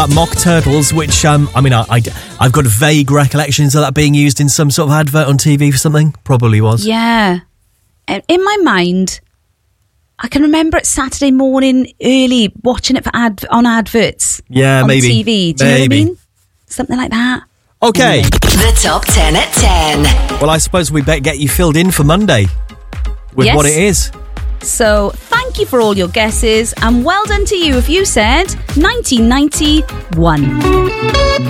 Mock turtles, which, I've got vague recollections of that being used in some sort of advert on TV for something. Probably was. Yeah. In my mind, I can remember it Saturday morning early, watching it on adverts. Yeah, on maybe. TV. Do you know what I mean? Something like that. Okay. The Top 10 at 10. Well, I suppose we better get you filled in for Monday with what it is. So, thank you for all your guesses, and well done to you if you said 1991.